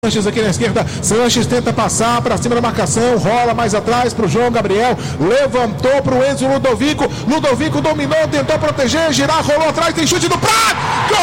Sanches aqui na esquerda, Sanches tenta passar para cima da marcação, rola mais atrás para o João Gabriel, levantou para o Enzo Ludovico, Ludovico dominou, tentou proteger, girar, rolou atrás, tem chute do Prat! Gol!